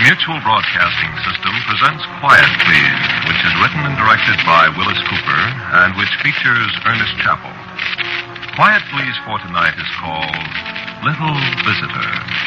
The Mutual Broadcasting System presents Quiet Please, which is written and directed by Willis Cooper and which features Ernest Chappell. Quiet Please for tonight is called Little Visitor.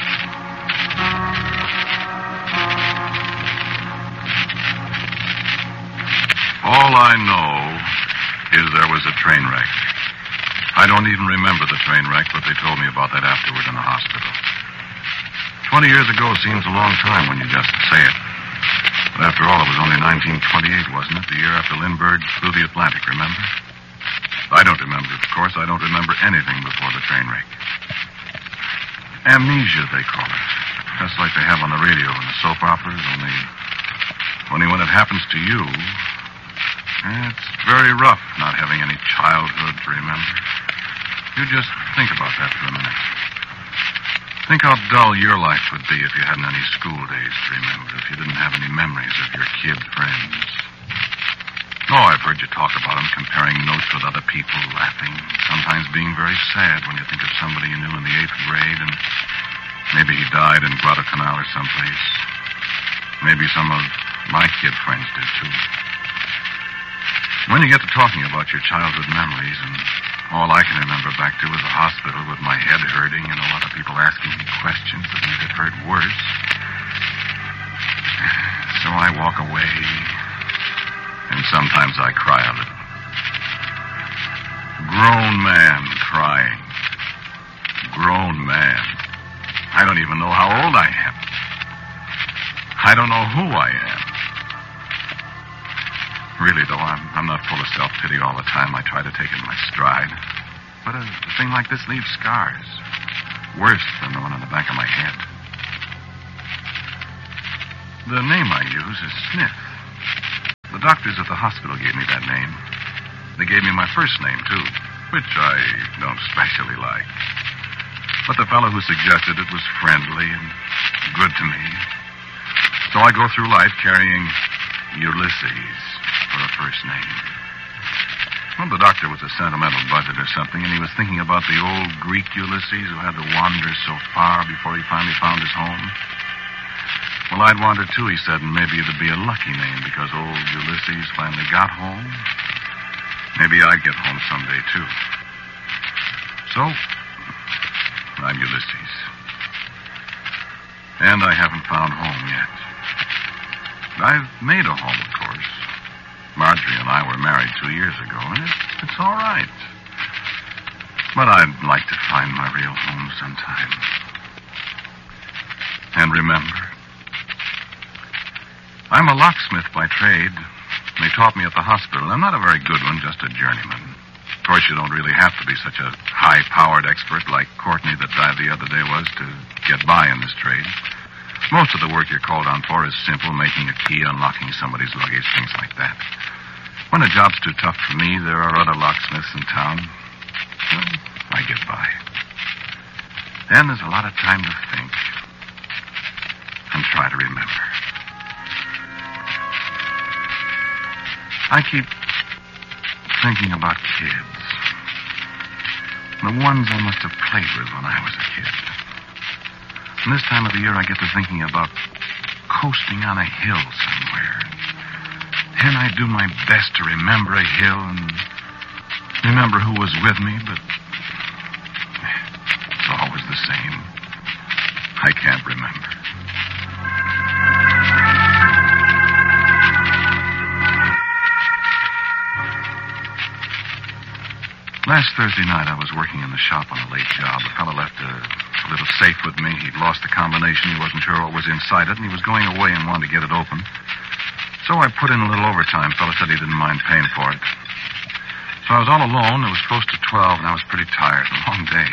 All I know is there was a train wreck. I don't even remember the train wreck, but they told me about that afterward in the hospital. 20 years ago seems a long time when you just say it. But after all, it was only 1928, wasn't it? The year after Lindbergh flew the Atlantic, remember? I don't remember it, of course. I don't remember anything before the train wreck. Amnesia, they call it. Just like they have on the radio and the soap operas, only when it happens to you, it's very rough not having any childhood to remember. You just think about that for a minute. Think how dull your life would be if you hadn't any school days to remember, if you didn't have any memories of your kid friends. Oh, I've heard you talk about them, comparing notes with other people, laughing, sometimes being very sad when you think of somebody you knew in the 8th grade, and maybe he died in Guadalcanal or someplace. Maybe some of my kid friends did, too. When you get to talking about your childhood memories, and all I can remember back to was the hospital with my head hurting and a lot of people asking me questions that made it hurt worse. So I walk away, and sometimes I cry a little. Grown man crying. Grown man. I don't even know how old I am. I don't know who I am. Really, though, I'm not full of self-pity all the time. I try to take it in my stride. But a thing like this leaves scars. Worse than the one on the back of my head. The name I use is Smith. The doctors at the hospital gave me that name. They gave me my first name, too, which I don't especially like. But the fellow who suggested it was friendly and good to me. So I go through life carrying Ulysses for a first name. Well, the doctor was a sentimental buzzard or something, and he was thinking about the old Greek Ulysses who had to wander so far before he finally found his home. Well, I'd wander too, he said, and maybe it'd be a lucky name because old Ulysses finally got home. Maybe I'd get home someday, too. So, I'm Ulysses. And I haven't found home yet. I've made a home, of course. Marjorie and I were married 2 years ago, and it's all right. But I'd like to find my real home sometime. And remember, I'm a locksmith by trade. They taught me at the hospital. I'm not a very good one, just a journeyman. Of course, you don't really have to be such a high-powered expert like Courtney that died the other day was to get by in this trade. Most of the work you're called on for is simple, making a key, unlocking somebody's luggage, things like that. When a job's too tough for me, there are other locksmiths in town. Well, I get by. Then there's a lot of time to think and try to remember. I keep thinking about kids. The ones I must have played with when I was a kid. And this time of the year, I get to thinking about coasting on a hill somewhere. And I do my best to remember a hill and remember who was with me, but it's always the same. I can't remember. Last Thursday night, I was working in the shop on a late job. A fellow left a little safe with me. He'd lost the combination. He wasn't sure what was inside it, and he was going away and wanted to get it open. So I put in a little overtime. The fellow said he didn't mind paying for it. So I was all alone. It was close to 12, and I was pretty tired. A long day.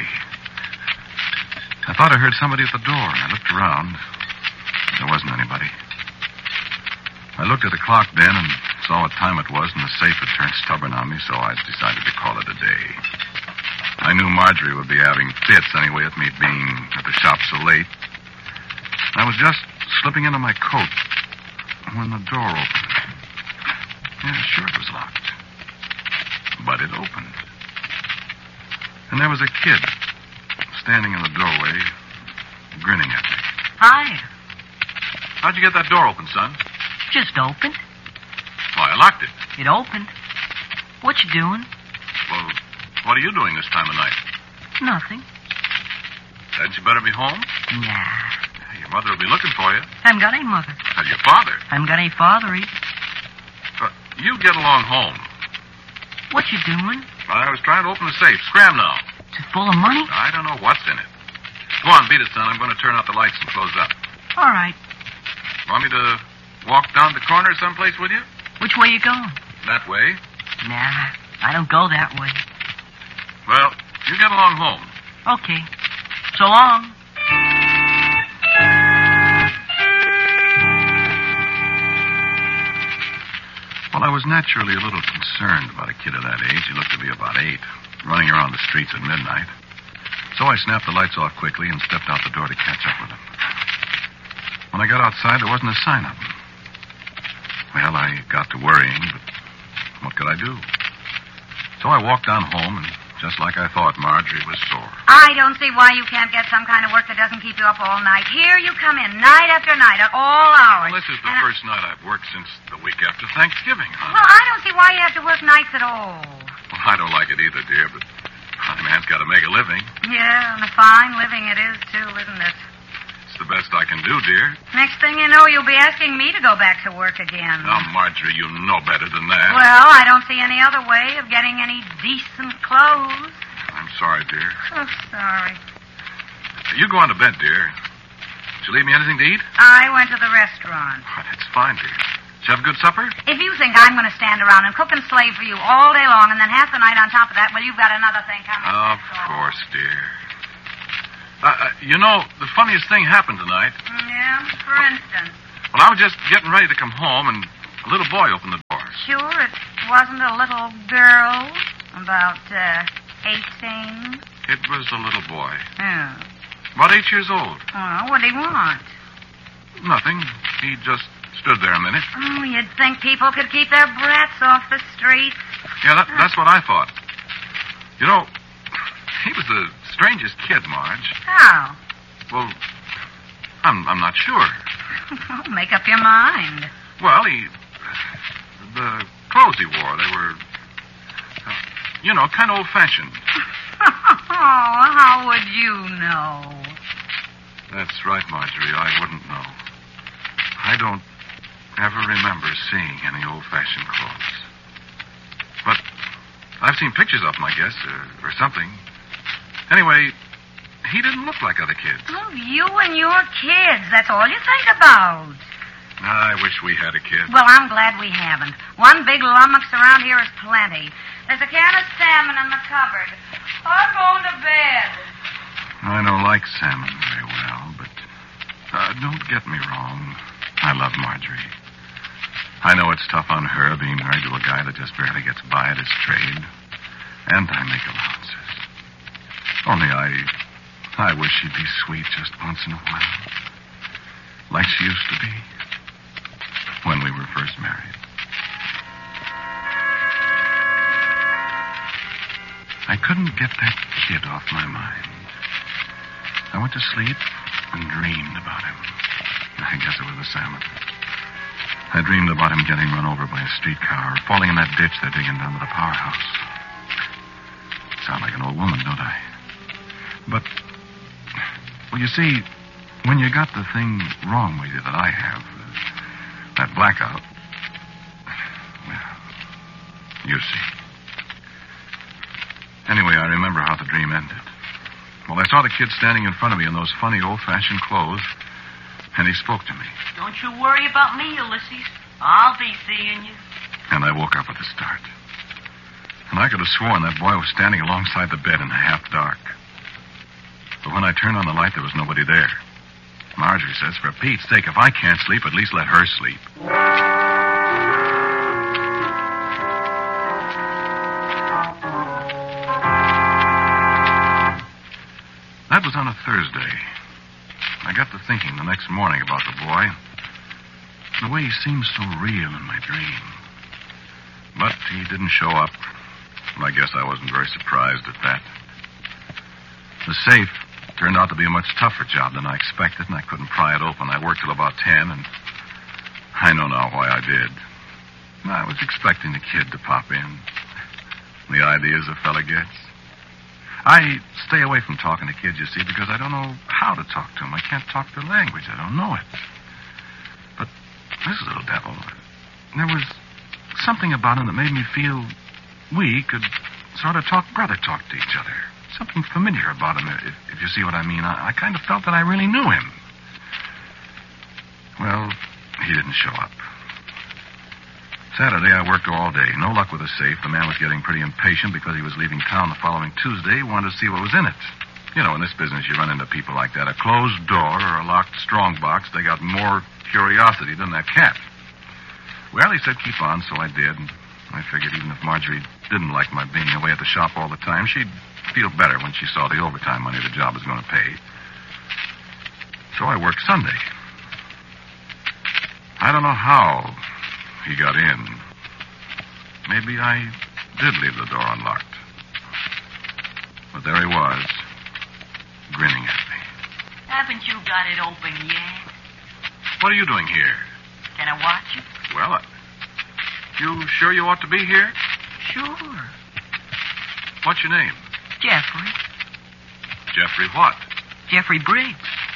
I thought I heard somebody at the door, and I looked around. There wasn't anybody. I looked at the clock then and saw what time it was, and the safe had turned stubborn on me, so I decided to call it a day. I knew Marjorie would be having fits anyway at me being at the shop so late. I was just slipping into my coat when the door opened. Yeah, sure it was locked. But it opened. And there was a kid standing in the doorway, grinning at me. Hi. How'd you get that door open, son? Just opened. Well, I locked it. It opened. What you doing? Well, what are you doing this time of night? Nothing. Hadn't you better be home? Nah. Your mother will be looking for you. Haven't got any mother. And your father. Haven't got any father either. You get along home. What you doing? I was trying to open the safe. Scram now. Is it full of money? I don't know what's in it. Go on, beat it, son. I'm going to turn out the lights and close up. All right. Want me to walk down the corner someplace with you? Which way you going? That way. Nah, I don't go that way. Well, you get along home. Okay. So long. Well, I was naturally a little concerned about a kid of that age. He looked to be about 8, running around the streets at midnight. So I snapped the lights off quickly and stepped out the door to catch up with him. When I got outside, there wasn't a sign of him. Well, I got to worrying, but what could I do? So I walked down home, and just like I thought, Marjorie was sore. I don't see why you can't get some kind of work that doesn't keep you up all night. Here you come in, night after night, at all hours. Well, this is the first night I've worked since the week after Thanksgiving, huh? Well, I don't see why you have to work nights at all. Well, I don't like it either, dear, but a man's got to make a living. Yeah, and a fine living it is, too, isn't it? It's the best I can do, dear. Next thing you know, you'll be asking me to go back to work again. Now, Marjorie, you know better than that. Well, I don't see any other way of getting any decent clothes. I'm sorry, dear. So sorry. You go on to bed, dear. Did you leave me anything to eat? I went to the restaurant. Oh, that's fine, dear. Did you have a good supper? If you think I'm going to stand around and cook and slave for you all day long and then half the night on top of that, well, you've got another thing coming. Of course, dear. You know, the funniest thing happened tonight. Yeah, for instance. Well, I was just getting ready to come home, and a little boy opened the door. Sure, it wasn't a little girl, about 18. It was a little boy. Oh. About 8 years old. Well, what did he want? Nothing. He just stood there a minute. Oh, you'd think people could keep their brats off the streets. Yeah, that's what I thought. You know, he was the strangest kid, Marge. How? Well, I'm not sure. Well, make up your mind. Well, the clothes he wore, they were, kind of old-fashioned. Oh, how would you know? That's right, Marjorie. I wouldn't know. I don't ever remember seeing any old-fashioned clothes. But I've seen pictures of them, I guess, or something. Anyway, he didn't look like other kids. Oh, you and your kids. That's all you think about. I wish we had a kid. Well, I'm glad we haven't. One big lummox around here is plenty. There's a can of salmon in the cupboard. I'm going to bed. I don't like salmon very well, but don't get me wrong. I love Marjorie. I know it's tough on her being married to a guy that just barely gets by at his trade. And I make allowances. Only I wish she'd be sweet just once in a while. Like she used to be when we were first married. I couldn't get that kid off my mind. I went to sleep and dreamed about him. I guess it was the salmon. I dreamed about him getting run over by a streetcar or falling in that ditch they're digging down to the powerhouse. Sound like an old woman, don't I? But, well, you see, when you got the thing wrong with you that I have, that blackout, well, you see. Anyway, I remember how the dream ended. Well, I saw the kid standing in front of me in those funny old-fashioned clothes, and he spoke to me. Don't you worry about me, Ulysses. I'll be seeing you. And I woke up with a start. And I could have sworn that boy was standing alongside the bed in the half dark. But when I turned on the light, there was nobody there. Marjorie says, for Pete's sake, if I can't sleep, at least let her sleep. That was on a Thursday. I got to thinking the next morning about the boy. The way he seemed so real in my dream. But he didn't show up. And I guess I wasn't very surprised at that. The safe Turned out to be a much tougher job than I expected, and I couldn't pry it open. I worked till about 10, and I know now why I did. I was expecting the kid to pop in. The ideas a fella gets. I stay away from talking to kids, you see, because I don't know how to talk to them. I can't talk their language. I don't know it. But this little devil, there was something about him that made me feel we could sort of brother talk to each other. Something familiar about him, if you see what I mean. I kind of felt that I really knew him. Well, he didn't show up. Saturday, I worked all day. No luck with the safe. The man was getting pretty impatient because he was leaving town the following Tuesday. He wanted to see what was in it. You know, in this business, you run into people like that. A closed door or a locked strong box, they got more curiosity than that cat. Well, he said keep on, so I did. And I figured even if Marjorie didn't like my being away at the shop all the time, she'd feel better when she saw the overtime money the job was going to pay. So I worked Sunday. I don't know how he got in. Maybe I did leave the door unlocked. But there he was, grinning at me. Haven't you got it open yet? What are you doing here? Can I watch you? Well, you sure you ought to be here? Sure. What's your name? Jeffrey. Jeffrey what? Jeffrey Briggs.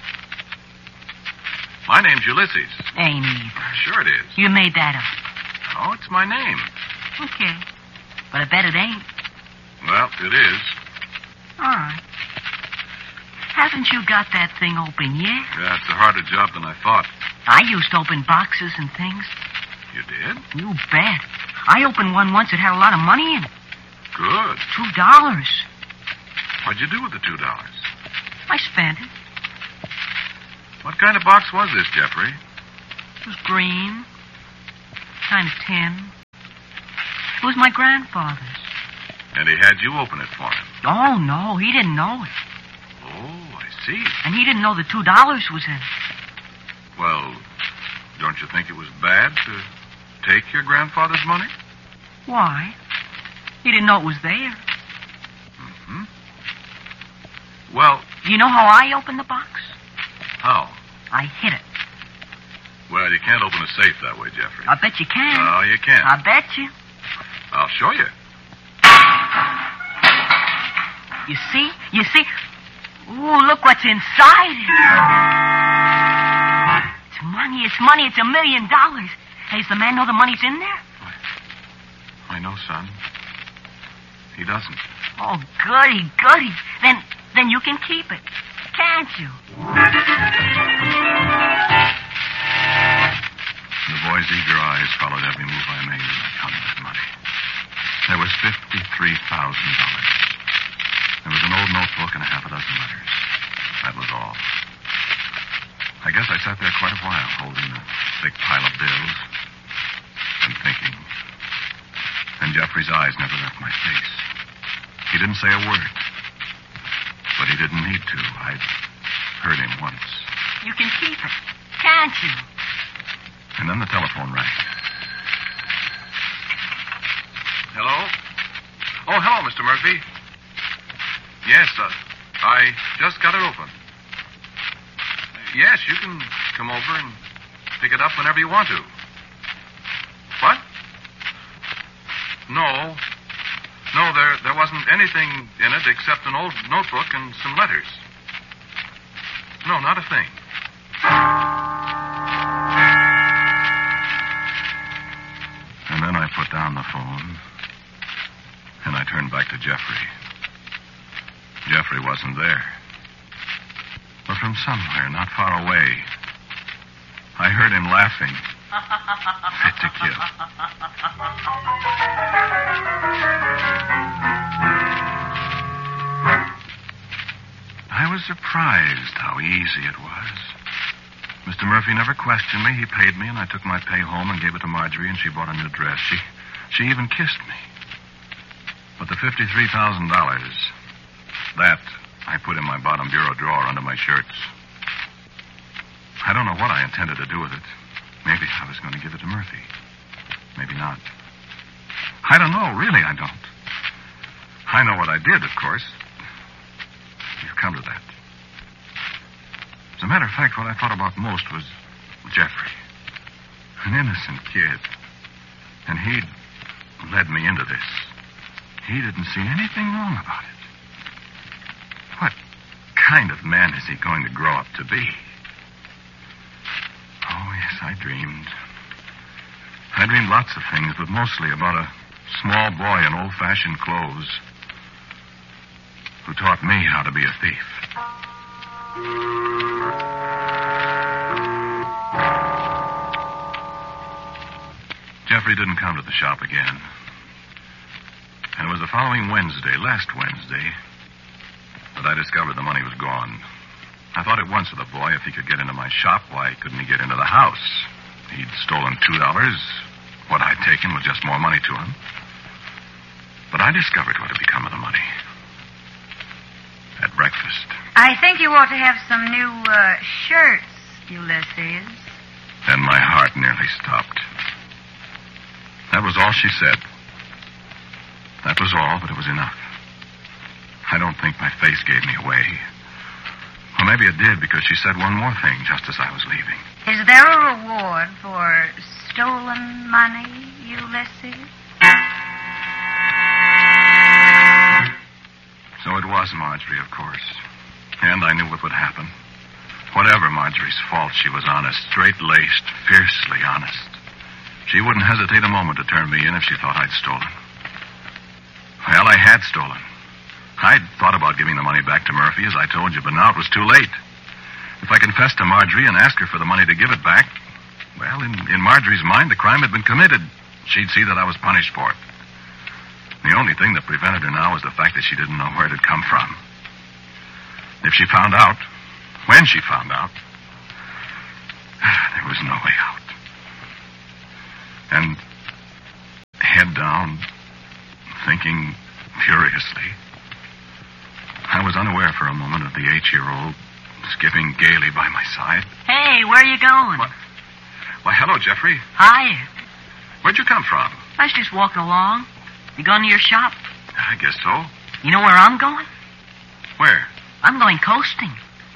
My name's Ulysses. Ain't either. Sure it is. You made that up. Oh, it's my name. Okay. But I bet it ain't. Well, it is. All right. Haven't you got that thing open yet? Yeah, it's a harder job than I thought. I used to open boxes and things. You did? You bet. I opened one once that had a lot of money in it. Good. $2. What'd you do with the $2? I spent it. What kind of box was this, Jeffrey? It was green. Kind of tin. It was my grandfather's. And he had you open it for him? Oh, no. He didn't know it. Oh, I see. And he didn't know the $2 was in it. Well, don't you think it was bad to take your grandfather's money? Why? He didn't know it was there. Mm-hmm. Well... You know how I opened the box? How? I hit it. Well, you can't open a safe that way, Jeffrey. I bet you can. No, you can't. I bet you. I'll show you. You see? You see? Ooh, look what's inside it. It's money. It's money. It's $1 million. Hey, does the man know the money's in there? I know, son. He doesn't. Oh, goody, goody. Then you can keep it. Can't you? The boy's eager eyes followed every move I made as I counted that money. There was $53,000. There was an old notebook and a half a dozen letters. That was all. I guess I sat there quite a while, holding the big pile of bills and thinking. And Jeffrey's eyes never left my face. He didn't say a word. But he didn't need to. I'd heard him once. You can keep it, can't you? And then the telephone rang. Hello? Oh, hello, Mr. Murphy. Yes, I just got it open. Yes, you can come over and pick it up whenever you want to. What? No. No, there wasn't anything in it except an old notebook and some letters. No, not a thing. And then I put down the phone, and I turned back to Jeffrey. Jeffrey wasn't there. But from somewhere, not far away, I heard him laughing. Fit to kill. I was surprised how easy it was. Mr. Murphy never questioned me. He paid me, and I took my pay home and gave it to Marjorie, and she bought a new dress. She even kissed me. But the $53,000, that I put in my bottom bureau drawer under my shirts. I don't know what I intended to do with it. Maybe I was going to give it to Murphy. Maybe not. I don't know. Really, I don't. I know what I did, of course. You've come to that. As a matter of fact, what I thought about most was Jeffrey. An innocent kid. And he'd led me into this. He didn't see anything wrong about it. What kind of man is he going to grow up to be? Oh, yes, I dreamed. I dreamed lots of things, but mostly about a small boy in old-fashioned clothes who taught me how to be a thief. Jeffrey didn't come to the shop again. And it was the following Wednesday, last Wednesday, that I discovered the money was gone. I thought at once of the boy. If he could get into my shop, why couldn't he get into the house? He'd stolen $2. What I'd taken was just more money to him. But I discovered what had become of the money. At breakfast. I think you ought to have some new shirts, Ulysses. Then my heart nearly stopped. That was all she said. That was all, but it was enough. I don't think my face gave me away. Or maybe it did, because she said one more thing just as I was leaving. Is there a reward for stolen money, Ulysses? So it was Marjorie, of course. And I knew what would happen. Whatever Marjorie's fault, she was honest, straight-laced, fiercely honest. She wouldn't hesitate a moment to turn me in if she thought I'd stolen. Well, I had stolen. I'd thought about giving the money back to Murphy, as I told you, but now it was too late. If I confessed to Marjorie and asked her for the money to give it back, well, in Marjorie's mind, the crime had been committed. She'd see that I was punished for it. The only thing that prevented her now was the fact that she didn't know where it had come from. If she found out, when she found out, there was no way out. And head down, thinking furiously, I was unaware for a moment of the 8-year-old skipping gaily by my side. Hey, where are you going? Why, hello, Jeffrey. Hi. Where'd you come from? I was just walking along. You going to your shop? I guess so. You know where I'm going? Where? I'm going coasting.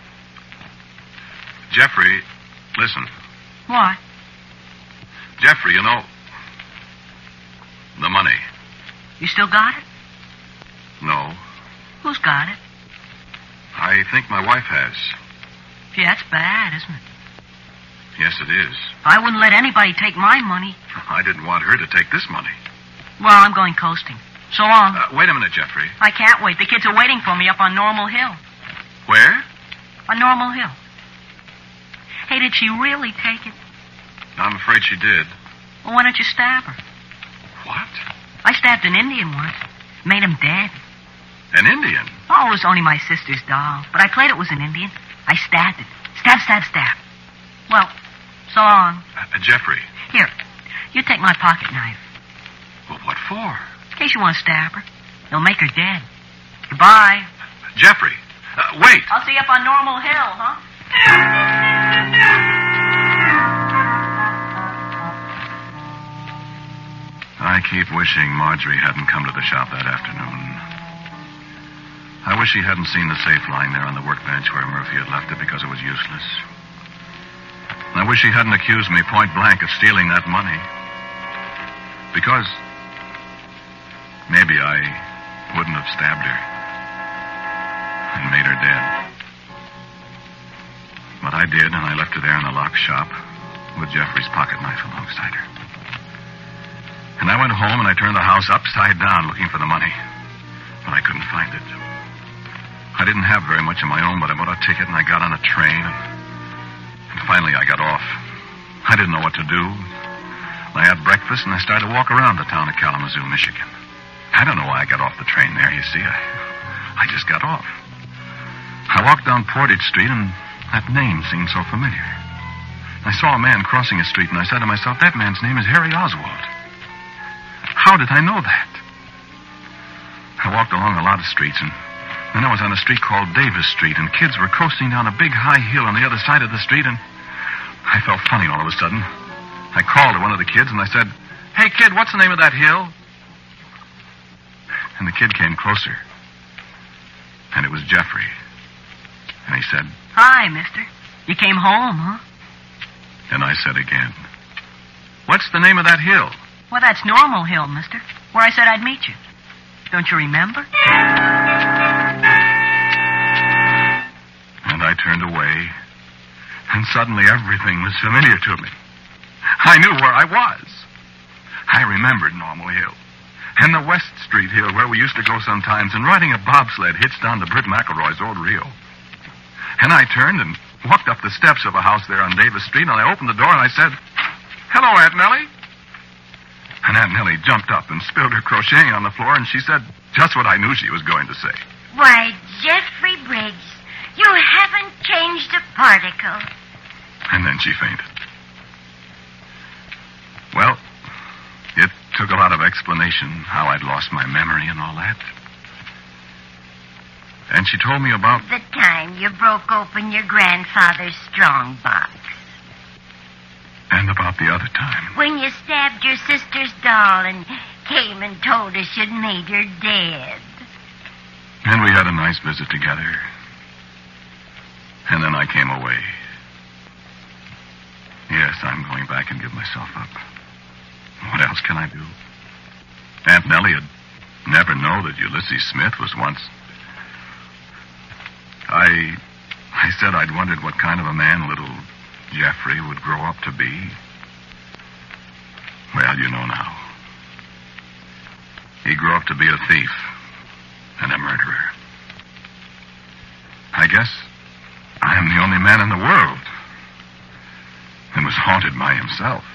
Jeffrey, listen. What? Jeffrey, you know, the money. You still got it? No. Who's got it? I think my wife has. Gee, that's bad, isn't it? Yes, it is. I wouldn't let anybody take my money. I didn't want her to take this money. Well, I'm going coasting. So long. Wait a minute, Jeffrey. I can't wait. The kids are waiting for me up on Normal Hill. Where? On Normal Hill. Hey, did she really take it? I'm afraid she did. Well, why don't you stab her? What? I stabbed an Indian once. Made him dead. An Indian? Oh, it was only my sister's doll. But I played it was an Indian. I stabbed it. Stab, stab, stab. Well, so long. Jeffrey. Here, you take my pocket knife. Well, what for? In case you want to stab her. You'll make her dead. Goodbye. Jeffrey, wait. I'll see you up on Normal Hill, huh? I keep wishing Marjorie hadn't come to the shop that afternoon. I wish she hadn't seen the safe lying there on the workbench where Murphy had left it, because it was useless. I wish she hadn't accused me point blank of stealing that money. Because maybe I wouldn't have stabbed her and made her dead. But I did, and I left her there in the lock shop with Jeffrey's pocket knife alongside her. And I went home and I turned the house upside down looking for the money. But I couldn't find it. I didn't have very much of my own, but I bought a ticket and I got on a train. And finally I got off. I didn't know what to do. I had breakfast and I started to walk around the town of Kalamazoo, Michigan. I don't know why I got off the train there, you see. I just got off. I walked down Portage Street and that name seemed so familiar. I saw a man crossing a street and I said to myself, that man's name is Harry Oswald. How did I know that? I walked along a lot of streets, and then I was on a street called Davis Street, and kids were coasting down a big high hill on the other side of the street, and I felt funny all of a sudden. I called to one of the kids, and I said, hey, kid, what's the name of that hill? And the kid came closer, and it was Jeffrey. And he said, hi, mister. You came home, huh? And I said again, "What's the name of that hill?" Well, that's Normal Hill, mister, where I said I'd meet you. Don't you remember? And I turned away, and suddenly everything was familiar to me. I knew where I was. I remembered Normal Hill, and the West Street Hill where we used to go sometimes, and riding a bobsled hitched onto Britt McElroy's old reel. And I turned and walked up the steps of a house there on Davis Street, and I opened the door and I said, "Hello, Aunt Nellie." And Aunt Nellie jumped up and spilled her crocheting on the floor, and she said just what I knew she was going to say. Why, Jeffrey Briggs, you haven't changed a particle. And then she fainted. Well, it took a lot of explanation how I'd lost my memory and all that. And she told me about... The time you broke open your grandfather's strong box. And about the other time. When you stabbed your sister's doll and came and told us you'd made her dead. And we had a nice visit together. And then I came away. Yes, I'm going back and give myself up. What else can I do? Aunt Nellie had never known that Ulysses Smith was once... I said I'd wondered what kind of a man little Jeffrey would grow up to be. Well, you know now. He grew up to be a thief and a murderer. I guess I am the only man in the world and was haunted by himself.